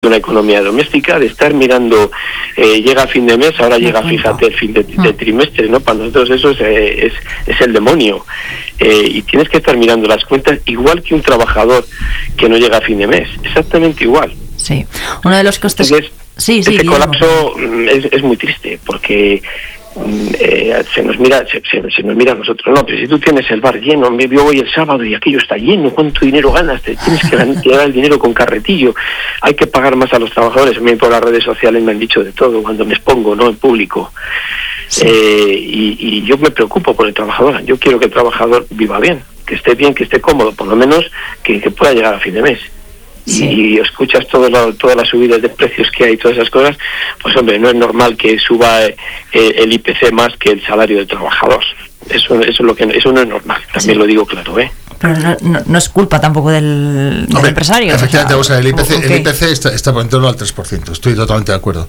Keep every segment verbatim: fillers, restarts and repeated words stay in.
una economía doméstica, de estar mirando, eh, llega fin de mes, ahora llega, fíjate, el fin de, de trimestre, ¿no? Para nosotros eso es, eh, es, es el demonio. Eh, y tienes que estar mirando las cuentas igual que un trabajador que no llega a fin de mes, exactamente igual. Sí, uno de los costes... Entonces, sí, sí, este digamos. colapso es, es muy triste, porque eh, se nos mira se, se, se nos mira a nosotros. No, pero si tú tienes el bar lleno, yo voy el sábado y aquello está lleno, ¿cuánto dinero ganas? Te tienes que ganar, llevar el dinero con carretillo, hay que pagar más a los trabajadores. A mí por las redes sociales me han dicho de todo cuando me expongo, ¿no?, en público. Sí. Eh, y, y yo me preocupo por el trabajador. Yo quiero que el trabajador viva bien, que esté bien, que esté cómodo, por lo menos que, que pueda llegar a fin de mes. Sí. Y escuchas todo lo, todas las subidas de precios que hay, todas esas cosas, pues hombre, no es normal que suba eh, el I P C más que el salario del trabajador. Eso, eso es lo que eso no es normal, también sí. Lo digo claro, ¿eh? Pero no, no, no es culpa tampoco del, del hombre, empresario. Efectivamente, o sea, el I P C, okay. el I P C está, está por en torno al tres por ciento, estoy totalmente de acuerdo.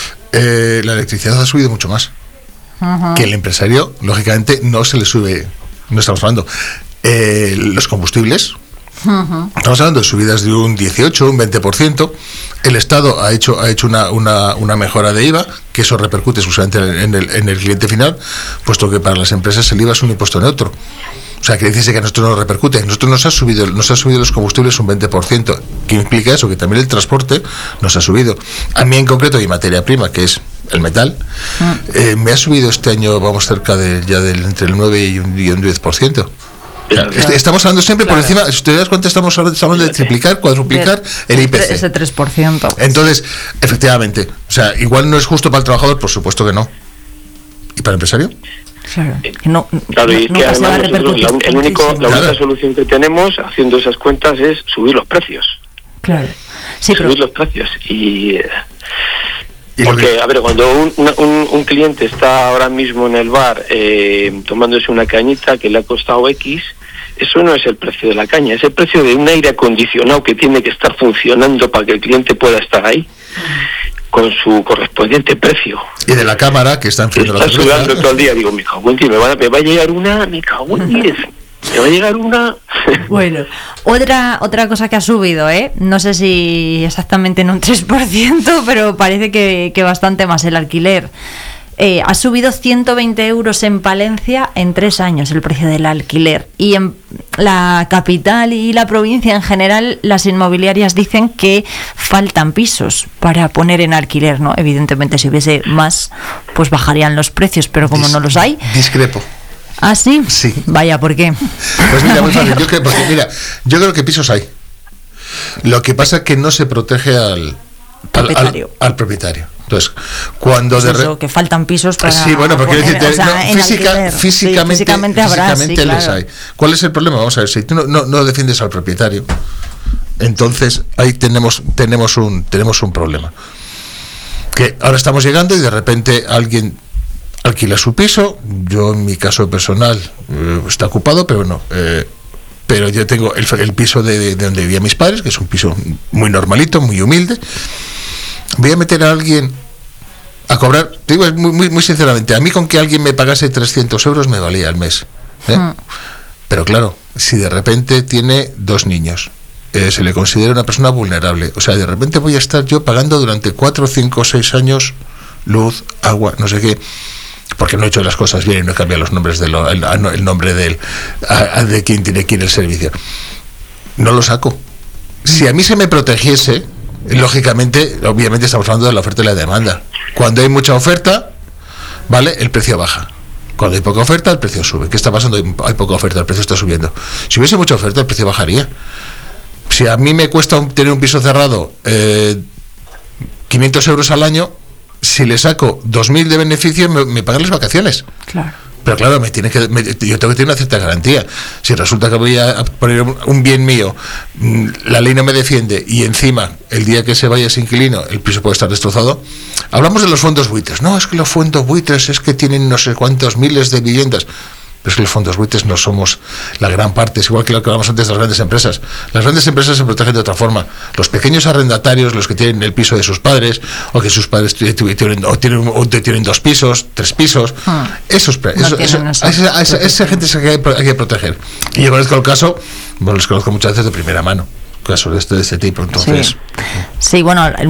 Eh, la electricidad ha subido mucho más. Uh-huh. Que el empresario, lógicamente, no se le sube, no estamos hablando. Eh, los combustibles, uh-huh. Estamos hablando de subidas de un dieciocho, un veinte por ciento. El Estado ha hecho ha hecho una, una, una mejora de I V A, que eso repercute exclusivamente en el, en el cliente final, puesto que para las empresas el I V A es un impuesto neutro. O sea, que dice que a nosotros nos repercute. A nosotros nos ha subido nos ha subido los combustibles un veinte por ciento. ¿Qué implica eso? Que también el transporte nos ha subido. A mí en concreto, y materia prima, que es el metal, uh-huh. eh, me ha subido este año, vamos cerca de ya del entre el nueve y un, y un diez por ciento. Claro. Estamos hablando siempre claro. por encima, si te das cuenta, estamos hablando de triplicar, cuadruplicar el I P C. Ese tres por ciento. Entonces, efectivamente, o sea, igual no es justo para el trabajador, por supuesto que no. ¿Y para el empresario? Claro, no, claro, y no, es que además nosotros, la, el único, la única claro. solución que tenemos haciendo esas cuentas es subir los precios. Claro. Sí, subir pero... los precios. Y... ¿Y porque, que... a ver, cuando un, un, un cliente está ahora mismo en el bar eh, tomándose una cañita que le ha costado X, eso no es el precio de la caña, es el precio de un aire acondicionado que tiene que estar funcionando para que el cliente pueda estar ahí con su correspondiente precio. Y de la cámara que está enfriando la cerveza. Está sudando todo el día, digo, me cago en ti, me va, me va a llegar una, me cago en diez. Me va a llegar una... Bueno, otra otra cosa que ha subido, ¿eh? No sé si exactamente en un tres por ciento, pero parece que, que bastante más el alquiler. Eh, ha subido ciento veinte euros en Palencia en tres años el precio del alquiler. Y en la capital y la provincia en general, las inmobiliarias dicen que faltan pisos para poner en alquiler, ¿no? Evidentemente, si hubiese más, pues bajarían los precios, pero como Dis- no los hay... Discrepo. ¿Ah, sí? Sí. Vaya, ¿por qué? Pues mira, muy fácil. Yo creo, porque, mira, yo creo que pisos hay. Lo que pasa es que no se protege al propietario. Al, al, al propietario. Entonces, cuando pues de eso, re... que faltan pisos para sí, bueno, porque poner, decirte, o sea, no, física, físicamente, sí, físicamente, habrá, físicamente sí, les claro. hay. ¿Cuál es el problema? Vamos a ver, si tú no, no, no defiendes al propietario, entonces ahí tenemos tenemos un tenemos un problema. Que ahora estamos llegando y de repente alguien alquila su piso. Yo en mi caso personal eh, está ocupado, pero no. Eh, pero yo tengo el, el piso de, de, de donde vivían mis padres, que es un piso muy normalito, muy humilde. Voy a meter a alguien a cobrar, te digo muy, muy, muy sinceramente, a mí con que alguien me pagase trescientos euros me valía al mes. ¿eh? Mm. Pero claro, si de repente tiene dos niños, eh, se le considera una persona vulnerable, o sea, de repente voy a estar yo pagando durante cuatro, cinco, seis años luz, agua, no sé qué, porque no he hecho las cosas bien y no he cambiado los nombres de lo, el, el nombre de él, a, a de quien tiene que ir el servicio. No lo saco. Si a mí se me protegiese, lógicamente, obviamente estamos hablando de la oferta y la demanda. Cuando hay mucha oferta, ¿vale? El precio baja. Cuando hay poca oferta, el precio sube. ¿Qué está pasando? Hay poca oferta, el precio está subiendo. Si hubiese mucha oferta, el precio bajaría. Si a mí me cuesta un, tener un piso cerrado eh, quinientos euros al año, si le saco dos mil de beneficio, me, me pagan las vacaciones. Claro. Pero claro, me tiene que, me, yo tengo que tener una cierta garantía. Si resulta que voy a poner un, un bien mío, la ley no me defiende y encima el día que se vaya ese inquilino el piso puede estar destrozado. Hablamos de los fondos buitres. No, es que los fondos buitres es que tienen no sé cuántos miles de viviendas. Pero es que los fondos buitres no somos la gran parte, es igual que lo que hablamos antes de las grandes empresas. Las grandes empresas se protegen de otra forma. Los pequeños arrendatarios, los que tienen el piso de sus padres, o que sus padres tienen, o tienen, o tienen dos pisos, tres pisos, hmm. esos, no eso, eso, a, esa, a, esa, a esa gente se hay que, hay que proteger. Y yo conozco el caso, bueno, los conozco muchas veces de primera mano. casos de este, de este tipo. Entonces, sí, sí bueno, el